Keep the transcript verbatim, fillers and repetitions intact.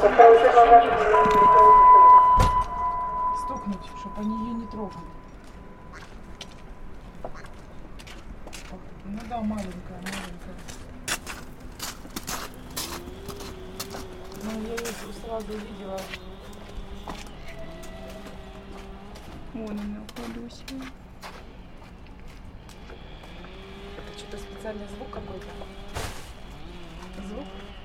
Стукнуть, чтобы они ее не трогали. Ну да, маленькая, маленькая. Ну, я ее сразу увидела. Вон она, Полюся. Это что-то специальный звук какой-то. Звук?